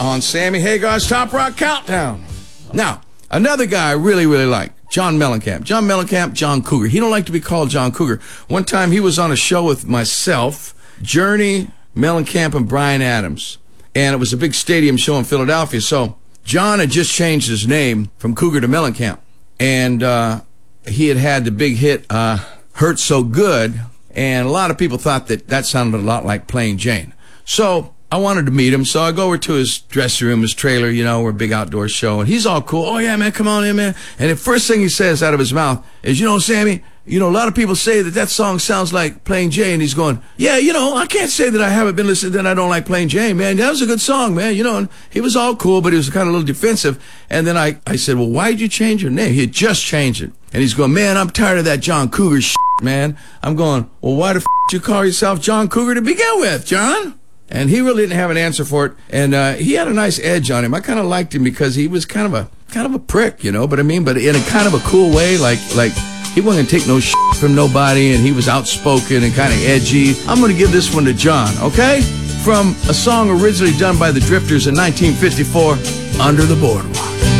on Sammy Hagar's Top Rock Countdown. Now, another guy I really, really like, John Mellencamp. John Mellencamp, John Cougar. He don't like to be called John Cougar. One time he was on a show with myself, Journey, Mellencamp, and Bryan Adams. And it was a big stadium show in Philadelphia. So John had just changed his name from Cougar to Mellencamp. And he had the big hit, Hurt So Good. And a lot of people thought that sounded a lot like Plain Jane. So I wanted to meet him, so I go over to his dressing room, his trailer, you know, we're a big outdoor show, and he's all cool. Oh, yeah, man, come on in, man. And the first thing he says out of his mouth is, you know, Sammy, you know, a lot of people say that song sounds like Plain Jane. And he's going, yeah, you know, I can't say that I haven't been listening, that I don't like Plain Jane, man. That was a good song, man, you know. And he was all cool, but he was kind of a little defensive. And then I said, well, why'd you change your name? He had just changed it. And he's going, man, I'm tired of that John Cougar shit, man. I'm going, well, why the f*** you call yourself John Cougar to begin with, John? And he really didn't have an answer for it. And he had a nice edge on him. I kind of liked him because he was kind of a prick, you know, but in a kind of a cool way, like he wasn't gonna take no shit from nobody, and he was outspoken and kind of edgy. I'm gonna give this one to John, okay? From a song originally done by the Drifters in 1954, Under the Boardwalk.